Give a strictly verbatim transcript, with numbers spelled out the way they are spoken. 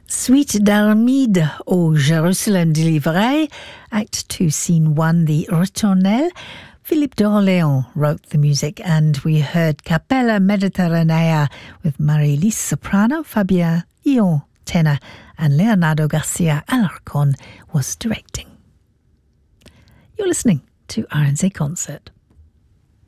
Suite d'Armide au Jérusalem Délivré, Act two, Scene one, the Ritournelle. Philippe d'Orléans wrote the music, and we heard Capella Mediterranea with Marie-Lise soprano, Fabien Ion tenor, and Leonardo Garcia Alarcon was directing. You're listening to R N Z Concert.